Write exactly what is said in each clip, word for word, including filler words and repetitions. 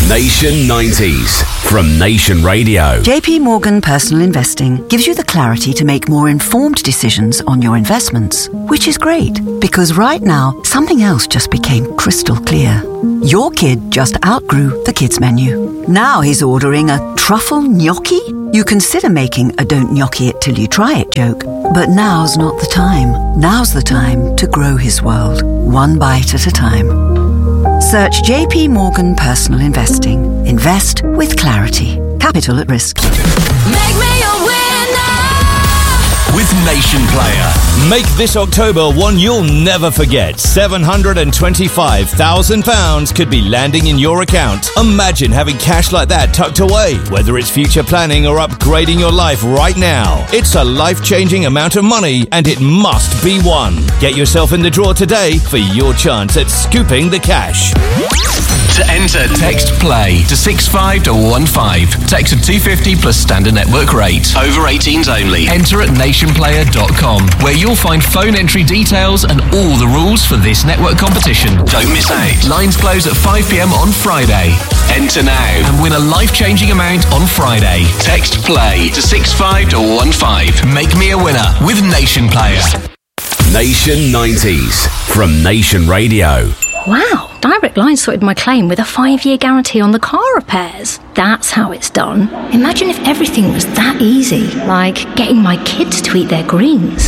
Nation nineties from Nation Radio. J P Morgan Personal Investing gives you the clarity to make more informed decisions on your investments, which is great because right now something else just became crystal clear. Your kid just outgrew the kids menu. Now he's ordering a truffle gnocchi. You consider making a don't gnocchi it till you try it joke, but now's not the time. Now's the time to grow his world, one bite at a time. Search J P Morgan Personal Investing. Invest with clarity. Capital at risk. Make me a winner with Nation Player. Make this October one you'll never forget. seven hundred twenty-five thousand pounds could be landing in your account. Imagine having cash like that tucked away. Whether it's future planning or upgrading your life right now, it's a life-changing amount of money and it must be won. Get yourself in the draw today for your chance at scooping the cash. To enter, text PLAY to six five one one five. Text at two fifty plus standard network rate. Over eighteens only. Enter at nation player dot com, where you'll find phone entry details and all the rules for this network competition. Don't miss out. Lines close at five p.m. on Friday. Enter now and win a life-changing amount on Friday. Text PLAY to six five one one five. Make me a winner with Nation Player. Nation nineties from Nation Radio. Wow, Direct Line sorted my claim with a five-year guarantee on the car repairs. That's how it's done. Imagine if everything was that easy, like getting my kids to eat their greens.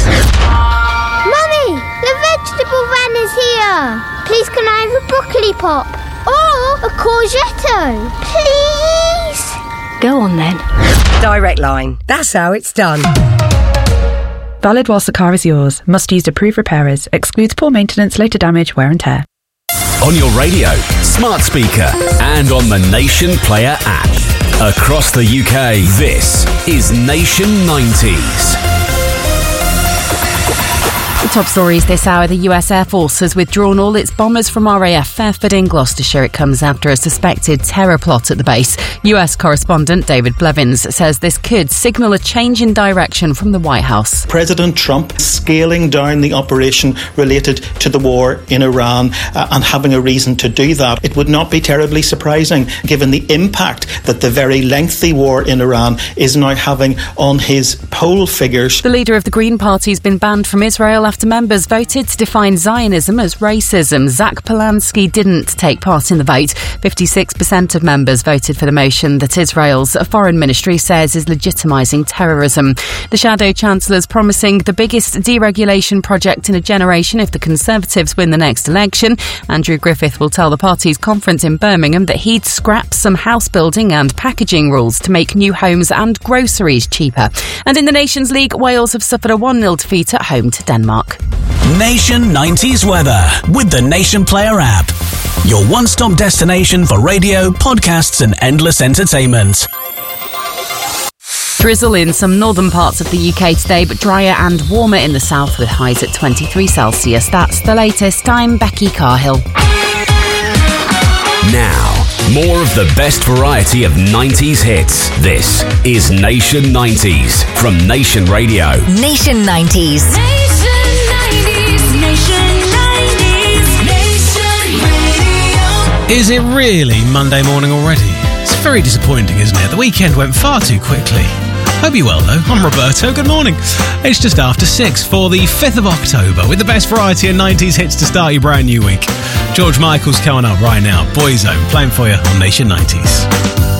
Mummy, the vegetable van is here. Please can I have a broccoli pop? Or a courgette? Please? Go on then. Direct Line. That's how it's done. Valid whilst the car is yours. Must use approved repairers. Excludes poor maintenance, later damage, wear and tear. On your radio, smart speaker, and on the Nation Player app. Across the U K, this is Nation nineties. The top stories this hour. The U S Air Force has withdrawn all its bombers from R A F Fairford in Gloucestershire. It comes after a suspected terror plot at the base. U S correspondent David Blevins says this could signal a change in direction from the White House. President Trump scaling down the operation related to the war in Iran uh, and having a reason to do that. It would not be terribly surprising given the impact that the very lengthy war in Iran is now having on his poll figures. The leader of the Green Party has been banned from Israel after members voted to define Zionism as racism. Zach Polanski didn't take part in the vote. fifty-six percent of members voted for the motion that Israel's foreign ministry says is legitimising terrorism. The Shadow Chancellor's promising the biggest deregulation project in a generation if the Conservatives win the next election. Andrew Griffith will tell the party's conference in Birmingham that he'd scrap some house building and packaging rules to make new homes and groceries cheaper. And in the Nations League, Wales have suffered a one nil defeat at home to Denmark. Nation nineties weather with the Nation Player app. Your one-stop destination for radio, podcasts and endless entertainment. Drizzle in some northern parts of the U K today, but drier and warmer in the south with highs at twenty-three Celsius. That's the latest. I'm Becky Carhill. Now, more of the best variety of nineties hits. This is Nation nineties from Nation Radio. Nation nineties. Nation nineties. Nation nineties. Nation Radio. Is it really Monday morning already? It's very disappointing, isn't it? The weekend went far too quickly. Hope you're well though. I'm Roberto. Good morning. It's just after six for the fifth of October with the best variety of nineties hits to start your brand new week. George Michael's coming up right now. Boyzone playing for you on Nation nineties.